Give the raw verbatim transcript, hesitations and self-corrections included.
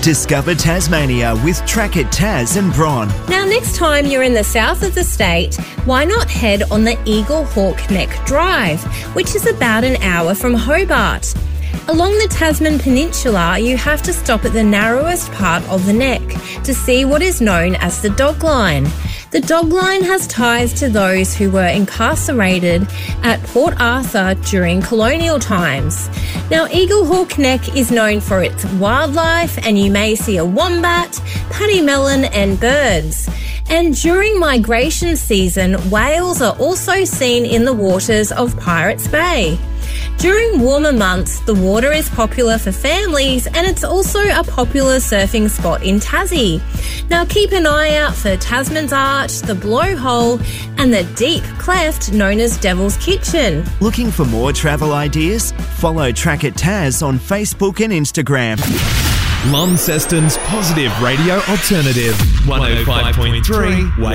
Discover Tasmania with Track It Tas and Bron. Now, next time you're in the south of the state, why not head on the Eagle Hawk Neck Drive, which is about an hour from Hobart. Along the Tasman Peninsula, you have to stop at the narrowest part of the neck to see what is known as the Dog Line. The Dog Line has ties to those who were incarcerated at Port Arthur during colonial times. Now, Eagle Hawk Neck is known for its wildlife, and you may see a wombat, pademelon and birds. And during migration season, whales are also seen in the waters of Pirates Bay. During warmer months, the water is popular for families, and it's also a popular surfing spot in Tassie. Now keep an eye out for Tasman's Arch, the Blowhole and the deep cleft known as Devil's Kitchen. Looking for more travel ideas? Follow Track It Tas on Facebook and Instagram. Launceston's Positive Radio Alternative, one oh five point three